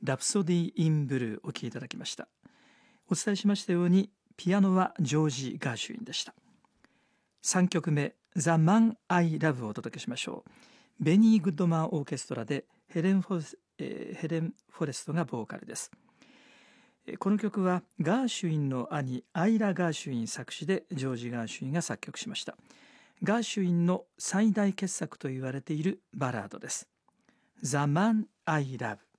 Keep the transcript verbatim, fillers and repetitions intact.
ラプソディ・イン・ブルーお聴きいただきました。お伝えしましたようにピアノはジョージ・ガーシュウィンでした。さんきょくめ The Man I Love をお届けしましょう。ベニー・グッドマンオーケストラでヘレン・フォレス、えー、ヘレン・フォレストがボーカルです。この曲はガーシュウィンの兄アイラ・ガーシュウィン作詞でジョージ・ガーシュウィンが作曲しました。ガーシュウィンの最大傑作と言われているバラードです。The Man I Love。